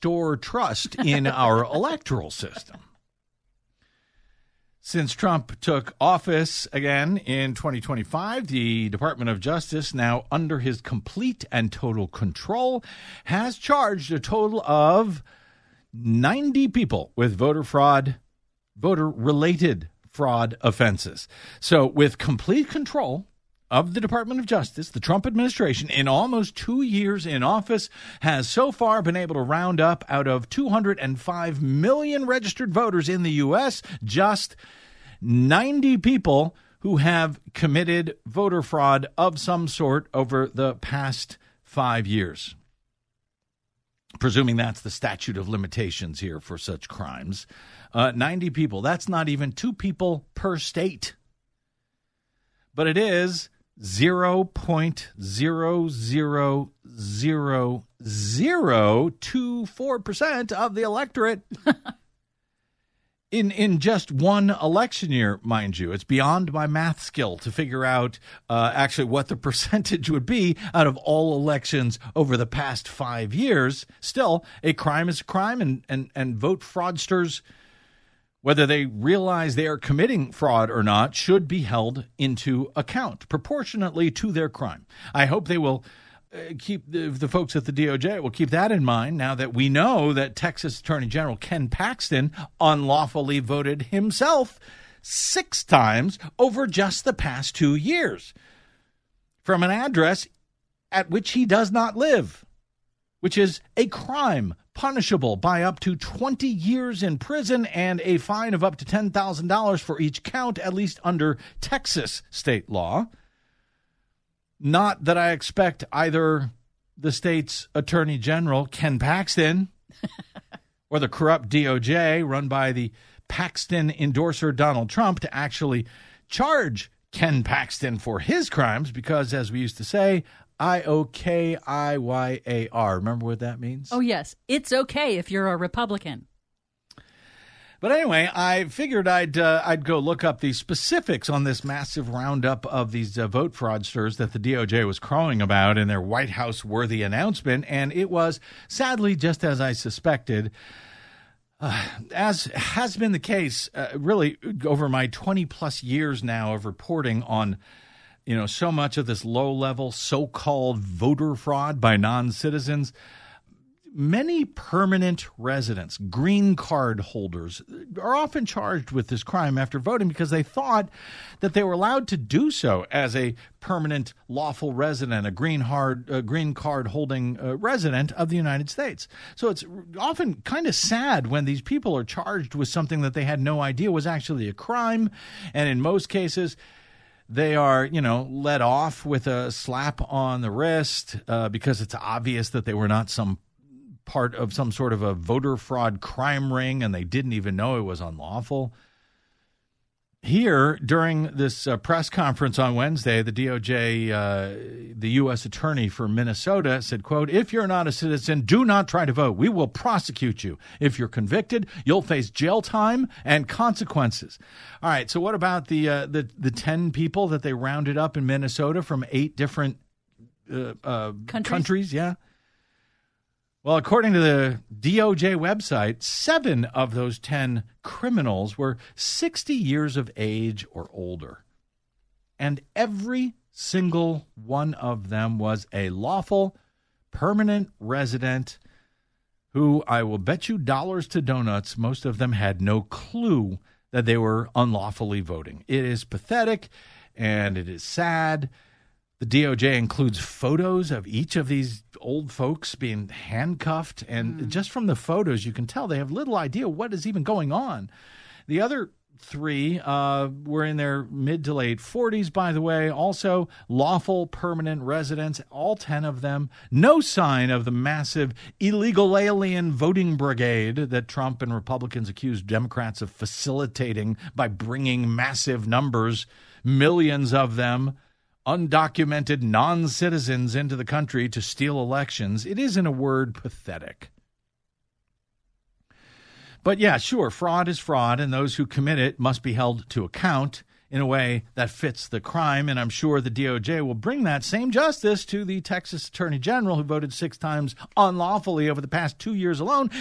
restore trust in our electoral system. Since Trump took office again in 2025, the Department of Justice, now under his complete and total control, has charged a total of 90 people with voter-related fraud offenses. So with complete control of the Department of Justice, the Trump administration, in almost 2 years in office, has so far been able to round up, out of 205 million registered voters in the U.S., just 90 people who have committed voter fraud of some sort over the past 5 years. Presuming that's the statute of limitations here for such crimes. 90 people. That's not even 2 people per state. But it is 0.0000024% of the electorate in just one election year, mind you. It's beyond my math skill to figure out actually what the percentage would be out of all elections over the past 5 years. Still, a crime is a crime, and vote fraudsters, whether they realize they are committing fraud or not, should be held into account proportionately to their crime. I hope they will keep the folks at the DOJ will keep that in mind now that we know that Texas Attorney General Ken Paxton unlawfully voted himself 6 times over just the past 2 years from an address at which he does not live, which is a crime punishable by up to 20 years in prison and a fine of up to $10,000 for each count, at least under Texas state law. Not that I expect either the state's Attorney General, Ken Paxton, or the corrupt DOJ run by the Paxton endorser Donald Trump to actually charge Ken Paxton for his crimes because, as we used to say, IOKIYAR. Remember what that means? Oh, yes. It's okay if you're a Republican. But anyway, I figured I'd go look up the specifics on this massive roundup of these vote fraudsters that the DOJ was crowing about in their White House-worthy announcement, and it was, sadly, just as I suspected. As has been the case, really, over my 20-plus years now of reporting on so much of this low-level so-called voter fraud by non-citizens, many permanent residents, green card holders, are often charged with this crime after voting because they thought that they were allowed to do so as a permanent lawful resident, a green card holding resident of the United States. So it's often kind of sad when these people are charged with something that they had no idea was actually a crime, and in most cases they are, let off with a slap on the wrist because it's obvious that they were not some part of some sort of a voter fraud crime ring and they didn't even know it was unlawful. Here, during this press conference on Wednesday, the DOJ, the U.S. attorney for Minnesota said, quote, "If you're not a citizen, do not try to vote. We will prosecute you. If you're convicted, you'll face jail time and consequences." All right, so what about the 10 people that they rounded up in Minnesota from 8 different countries? Yeah. Well, according to the DOJ website, 7 of those 10 criminals were 60 years of age or older. And every single one of them was a lawful, permanent resident who, I will bet you dollars to donuts, most of them had no clue that they were unlawfully voting. It is pathetic and it is sad. The DOJ includes photos of each of these old folks being handcuffed, and just from the photos, you can tell they have little idea what is even going on. The other 3 were in their mid to late 40s, by the way, also lawful permanent residents, all 10 of them. No sign of the massive illegal alien voting brigade that Trump and Republicans accused Democrats of facilitating by bringing massive numbers, millions of them, undocumented non-citizens into the country to steal elections. It is, in a word, pathetic. But yeah, sure, fraud is fraud, and those who commit it must be held to account. in a way that fits the crime, and I'm sure the DOJ will bring that same justice to the Texas Attorney General, who voted 6 times unlawfully over the past 2 years alone,